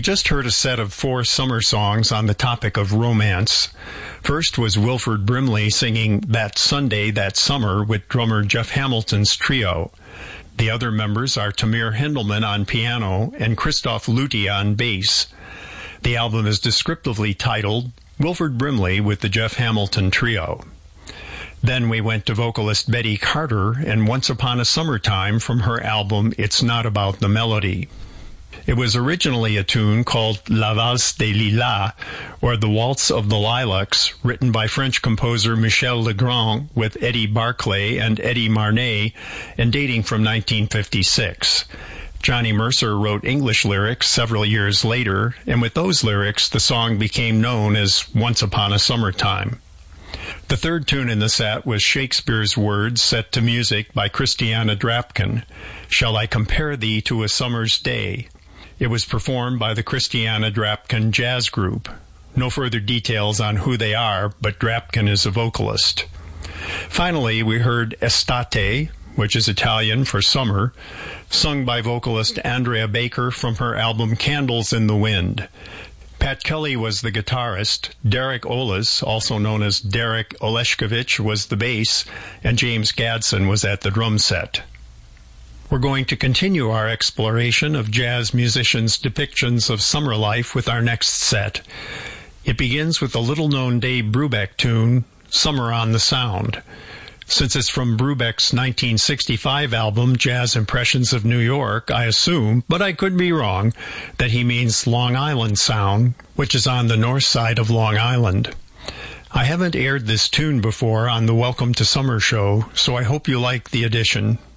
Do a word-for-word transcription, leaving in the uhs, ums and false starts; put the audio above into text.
just heard a set of four summer songs on the topic of romance. First was Wilford Brimley singing That Sunday, That Summer with drummer Jeff Hamilton's trio. The other members are Tamir Hendelman on piano and Christoph Luthi on bass. The album is descriptively titled Wilford Brimley with the Jeff Hamilton Trio. Then we went to vocalist Betty Carter and Once Upon a Summertime from her album It's Not About the Melody. It was originally a tune called La Valse des Lilas, or The Waltz of the Lilacs, written by French composer Michel Legrand with Eddie Barclay and Eddie Marnay, and dating from nineteen fifty-six. Johnny Mercer wrote English lyrics several years later, and with those lyrics, the song became known as Once Upon a Summertime. The third tune in the set was Shakespeare's words set to music by Christiana Drapkin, Shall I Compare Thee to a Summer's Day? It was performed by the Christiana Drapkin Jazz Group. No further details on who they are, but Drapkin is a vocalist. Finally, we heard Estate, which is Italian for summer, sung by vocalist Andrea Baker from her album Candles in the Wind. Pat Kelly was the guitarist, Derek Olis, also known as Derek Oleshkovich, was the bass, and James Gadsden was at the drum set. We're going to continue our exploration of jazz musicians' depictions of summer life with our next set. It begins with the little-known Dave Brubeck tune, Summer on the Sound. Since it's from Brubeck's nineteen sixty-five album, Jazz Impressions of New York, I assume, but I could be wrong, that he means Long Island Sound, which is on the north side of Long Island. I haven't aired this tune before on the Welcome to Summer show, so I hope you like the addition.